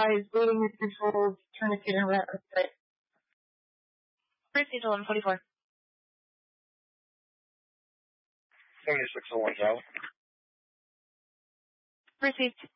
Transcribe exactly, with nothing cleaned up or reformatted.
advised, waiting with controls, tourniquet and rat right. Received eleven forty-four. seventy-six oh one South. Received.